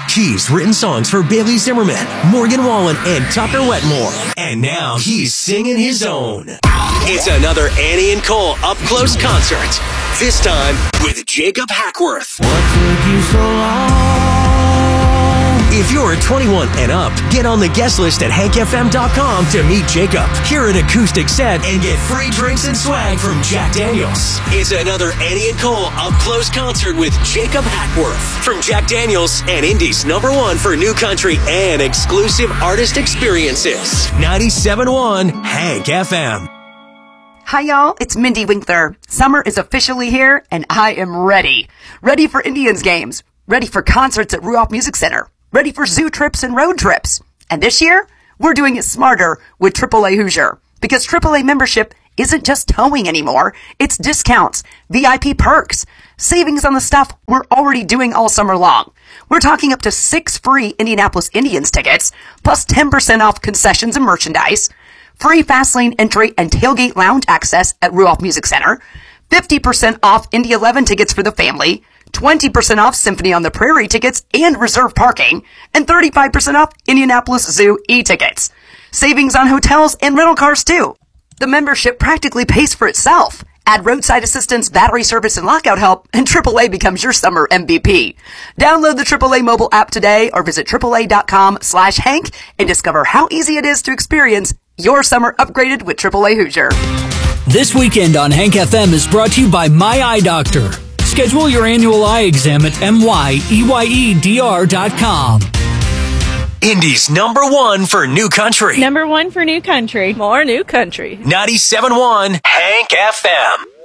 He's written songs for Bailey Zimmerman, Morgan Wallen, and Tucker Wetmore. And now he's singing his own. It's another Annie and Cole up-close concert. This time with Jacob Hackworth. What took you so long? If you're 21 and up, get on the guest list at hankfm.com to meet Jacob, hear an acoustic set, and get free drinks and swag from Jack Daniels. It's another Annie and Cole up-close concert with Jacob Hackworth from Jack Daniels and Indy's #1 for new country and exclusive artist experiences. 97.1 Hank FM. Hi, y'all. It's Mindy Winkler. Summer is officially here, and I am ready. Ready for Indians games. Ready for concerts at Ruoff Music Center. Ready for zoo trips and road trips. And this year, we're doing it smarter with AAA Hoosier. Because AAA membership isn't just towing anymore. It's discounts, VIP perks, savings on the stuff we're already doing all summer long. We're talking up to 6 free Indianapolis Indians tickets, plus 10% off concessions and merchandise, free Fastlane entry and tailgate lounge access at Ruoff Music Center, 50% off Indy 11 tickets for the family, 20% off Symphony on the Prairie tickets and reserve parking, and 35% off Indianapolis Zoo e-tickets. Savings on hotels and rental cars too. The membership practically pays for itself. Add roadside assistance, battery service, and lockout help, and AAA becomes your summer MVP. Download the AAA mobile app today or visit AAA.com/Hank and discover how easy it is to experience your summer upgraded with AAA Hoosier. This weekend on Hank FM is brought to you by My Eye Doctor. Schedule your annual eye exam at myeyedr.com. Indy's #1 for new country. #1 for new country. More new country. 97.1 Hank FM.